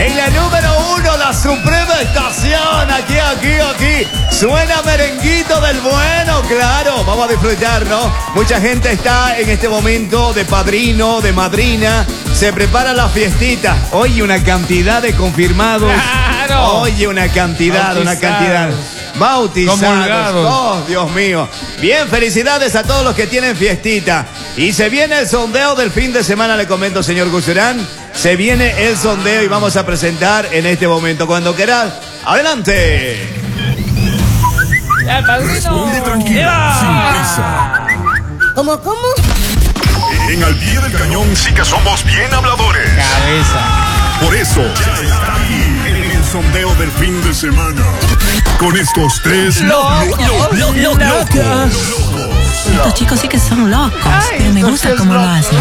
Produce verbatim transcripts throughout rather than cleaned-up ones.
En la número uno, la suprema estación. Aquí, aquí, aquí. Suena merenguito del bueno, claro. Vamos a disfrutar, ¿no? Mucha gente está en este momento de padrino, de madrina. Se prepara la fiestita. Oye, una cantidad de confirmados. ¡Claro! Oye, una cantidad, Bautizados. una cantidad. Bautizados. Comulgados. Oh, Dios mío. Bien, felicidades a todos los que tienen fiestita. Y se viene el sondeo del fin de semana, le comento, señor Guzurán. Se viene el sondeo y vamos a presentar en este momento. Cuando quieras, adelante. ¡Ya, padrino! Responde tranquilo, ¡Viva! sin prisa. ¿Cómo, cómo? En Al Pie del Cañón sí que somos bien habladores. Cabeza. Por eso, ya está aquí en el sondeo del fin de semana. Con estos tres Locos, lo- lo- lo- lo- locos. locos. Estos chicos sí que son locos, Ay, pero me estos gusta sí es cómo lo loco. hacen.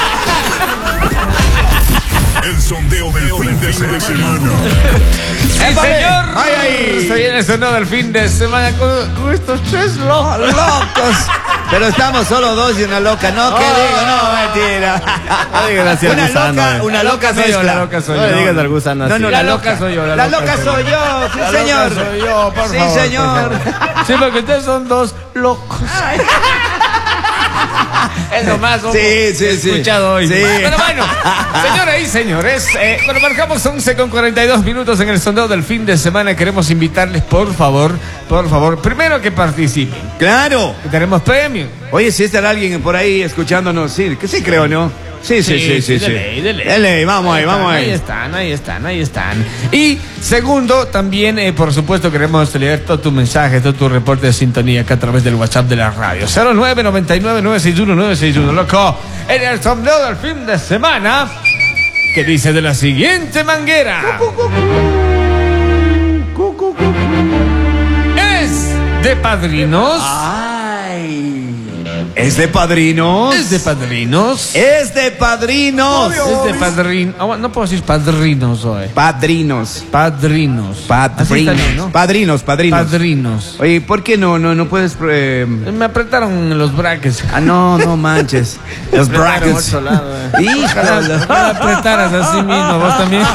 El sondeo del fin de semana. ¡Sí, señor! ¡Ay, ay! Se viene el sondeo del fin de semana con, con estos tres locos. Locos. Pero estamos solo dos y una loca. No, ¿qué digo? No, mentira. No digas así al Una gusano, loca, eh. una loca soy yo, mezcla. la loca soy No yo. le digas al gusano No, así. no, La loca soy yo, la La loca loca soy soy yo, sí, La señor. loca soy yo, por Sí, favor. señor. Sí, porque ustedes son dos locos. Es lo más homo Sí, sí, sí. escuchado hoy. Sí. Pero bueno, señoras y señores, eh, bueno, marcamos once con cuarenta y dos minutos en el sondeo del fin de semana. Queremos invitarles, por favor, por favor, primero que participen. Claro. Que tenemos premio. Oye, si estará alguien por ahí escuchándonos, sí, que sí creo, ¿no? Sí, sí, sí, sí. de sí. ley, de ley. De ley, vamos ahí, vamos Ahí ahí. están, ahí están, ahí están. Y segundo, también, eh, por supuesto, queremos leer todo tu mensaje, todo tu reporte de sintonía acá a través del WhatsApp de la radio. cero nueve noventa y nueve nueve seis uno nueve seis uno, loco. En el sondeo del fin de semana, que dice de la siguiente manguera. Es de padrinos. Ay. ¿Es de padrinos? Es de padrinos. Es de padrinos. Es de padrinos. No puedo decir padrinos hoy. Padrinos. Padrinos. Así Padrinos. está bien, ¿no? Padrinos, padrinos. Padrinos. Oye, ¿por qué no, no, no puedes... eh, Me apretaron los brackets. Ah, no, no manches. Los brackets. Me Híjole. apretaras así mismo, vos también.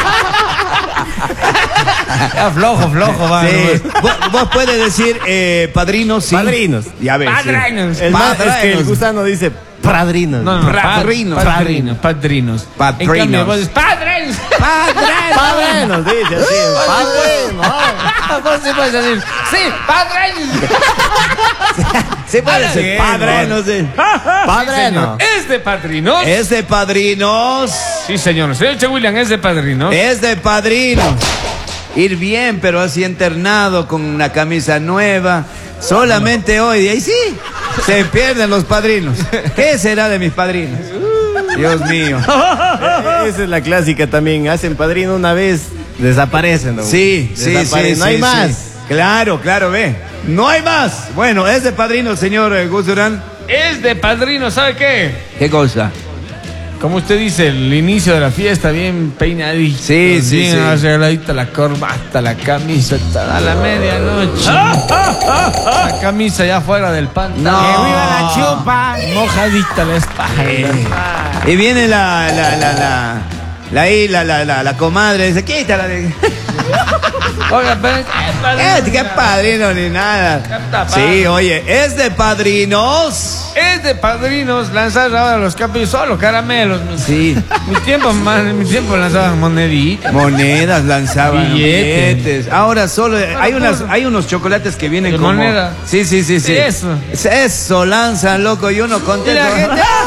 Ya, flojo, flojo, va. Sí. nomás. Vos, vos puedes decir eh, padrinos, sí. Padrinos. Ya ves. sí. Padrinos. El más, es que el Padrinos. gusano dice padrinos. No, no, no, Padrinos. Padrinos. Padrinos. Padrinos. En cambio, vos dices, padrinos. Padrinos, dice así. Padrinos. Vos sí puedes decir, sí, padrinos. Sí, puede ser Bien, padrinos. sí. Padrino. Es de padrinos. Es de padrinos. Sí, señor. Señor Che William, es de padrinos. Es de padrinos. Ir bien, pero así internado, con una camisa nueva. Solamente hoy. Y ahí sí, se pierden los padrinos. ¿Qué será de mis padrinos? Dios mío. Esa es la clásica también. Hacen padrino una vez, desaparecen. ¿no? Sí, sí, sí, Desaparecen. sí. No hay sí. más. Claro, claro, ve. No hay más. Bueno, es de padrino, señor eh, Gus Durán. Es de padrinos, ¿sabe qué? ¿Qué cosa? Como usted dice, el inicio de la fiesta, bien peinadito. Sí, sí, bien sí. arregladita la corbata, la camisa, hasta a la medianoche. La camisa ya fuera del pantalón. No. Que viva la chupa. Mojadita la espalda. Y viene la, la, la, la, la, ahí, la, la, la, la comadre, dice, quítala de... Oiga, pero es Eh, qué padrino ni nada. Capta, Sí, oye, es de padrinos. Es de padrinos lanzar ahora los capillos, solo caramelos. Mi, Sí. mi tiempo, man, en mi tiempo lanzaban moneditas. Monedas lanzaban Billetes. billetes. Ahora solo hay unas, hay unos chocolates que vienen De como moneda. Sí, sí, sí, sí. Eso. Eso lanzan, loco, y uno contento. Y la gente,